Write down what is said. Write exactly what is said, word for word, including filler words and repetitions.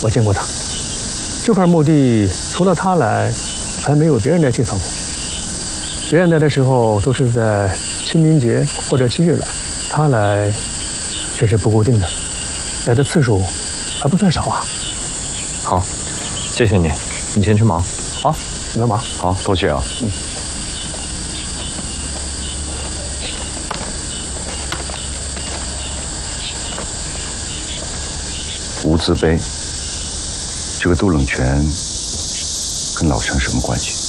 我见过他。这块墓地除了他来，还没有别人来清扫过。别人来的时候都是在清明节或者七月来，他来却是不固定的，来的次数还不算少啊。 好，谢谢你，你先去忙啊。 你们忙。 好，多谢啊。嗯。 无字碑，这个杜冷泉跟老陈什么关系？